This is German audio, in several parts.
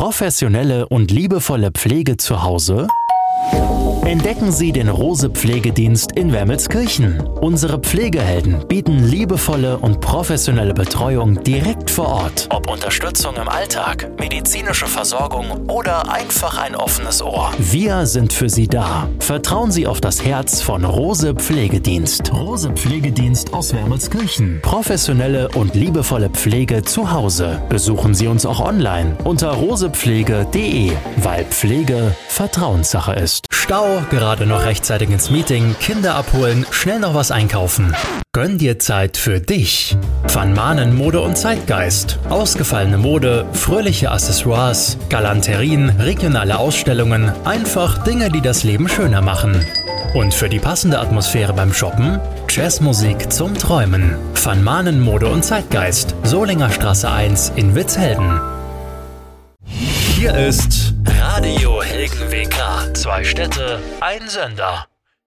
Professionelle und liebevolle Pflege zu Hause? Entdecken Sie den Rose Pflegedienst in Wermelskirchen. Unsere Pflegehelden bieten liebevolle und professionelle Betreuung direkt vor Ort. Ob Unterstützung im Alltag, medizinische Versorgung oder einfach ein offenes Ohr. Wir sind für Sie da. Vertrauen Sie auf das Herz von Rose Pflegedienst. Rose Pflegedienst aus Wermelskirchen. Professionelle und liebevolle Pflege zu Hause. Besuchen Sie uns auch online unter rosepflege.de, weil Pflege Vertrauenssache ist. Stau, gerade noch rechtzeitig ins Meeting, Kinder abholen, schnell noch was einkaufen. Gönn dir Zeit für dich. Van Maanen Mode und Zeitgeist. Ausgefallene Mode, fröhliche Accessoires, Galanterien, regionale Ausstellungen, einfach Dinge, die das Leben schöner machen. Und für die passende Atmosphäre beim Shoppen, Jazzmusik zum Träumen. Van Maanen Mode und Zeitgeist, Solinger Straße 1 in Witzhelden. Hier ist Radio Hilgen WK. 2 Städte, ein Sender.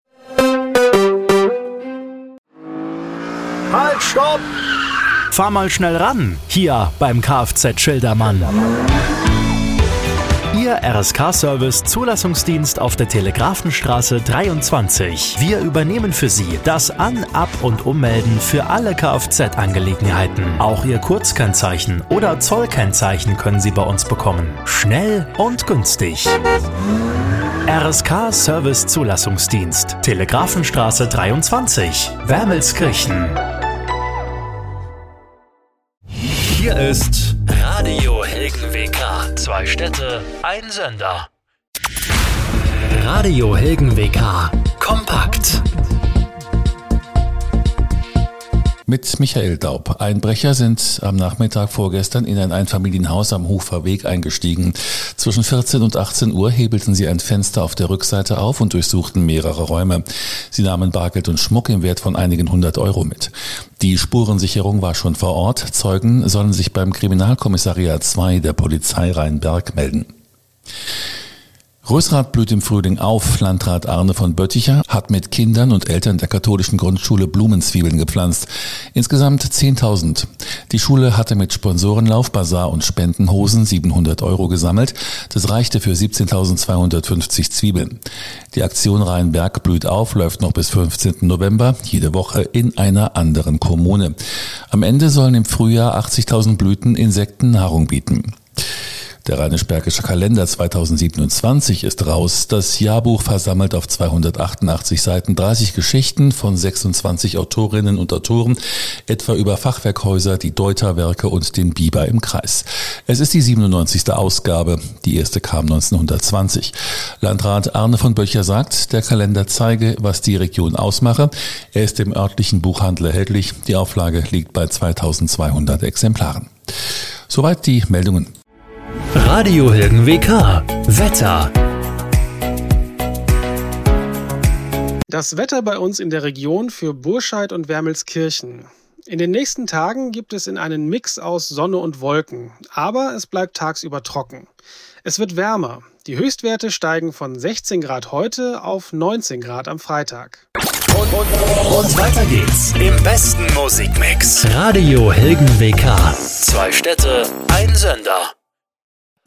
Halt, stopp! Fahr mal schnell ran, hier beim Kfz Schildermann. Ihr RSK-Service Zulassungsdienst auf der Telegrafenstraße 23. Wir übernehmen für Sie das An-, Ab- und Ummelden für alle Kfz-Angelegenheiten. Auch Ihr Kurzkennzeichen oder Zollkennzeichen können Sie bei uns bekommen. Schnell und günstig. RSK-Service Zulassungsdienst. Telegrafenstraße 23. Wermelskirchen. Hier ist Radio Hilgen WK. 2 Städte, ein Sender. Radio Hilgen WK. Kompakt. Mit Michael Daub. Einbrecher sind am Nachmittag vorgestern in ein Einfamilienhaus am Hofer Weg eingestiegen. Zwischen 14 und 18 Uhr hebelten sie ein Fenster auf der Rückseite auf und durchsuchten mehrere Räume. Sie nahmen Bargeld und Schmuck im Wert von einigen 100 Euro mit. Die Spurensicherung war schon vor Ort. Zeugen sollen sich beim Kriminalkommissariat 2 der Polizei Rheinberg melden. Rösrath blüht im Frühling auf. Landrat Arne von Bötticher hat mit Kindern und Eltern der katholischen Grundschule Blumenzwiebeln gepflanzt. Insgesamt 10.000. Die Schule hatte mit Sponsorenlauf, Basar und Spendenhosen 700 Euro gesammelt. Das reichte für 17.250 Zwiebeln. Die Aktion Rheinberg blüht auf läuft noch bis 15. November, jede Woche in einer anderen Kommune. Am Ende sollen im Frühjahr 80.000 Blüten Insekten Nahrung bieten. Der Rheinisch-Bergische Kalender 2027 ist raus. Das Jahrbuch versammelt auf 288 Seiten 30 Geschichten von 26 Autorinnen und Autoren, etwa über Fachwerkhäuser, die Deuterwerke und den Biber im Kreis. Es ist die 97. Ausgabe. Die erste kam 1920. Landrat Arne von Böttcher sagt, der Kalender zeige, was die Region ausmache. Er ist im örtlichen Buchhandel erhältlich. Die Auflage liegt bei 2200 Exemplaren. Soweit die Meldungen. Radio Hilgen WK. Wetter. Das Wetter bei uns in der Region für Burscheid und Wermelskirchen. In den nächsten Tagen gibt es in einen Mix aus Sonne und Wolken, aber es bleibt tagsüber trocken. Es wird wärmer. Die Höchstwerte steigen von 16 Grad heute auf 19 Grad am Freitag. Und weiter geht's im besten Musikmix. Radio Hilgen WK. 2 Städte, ein Sender.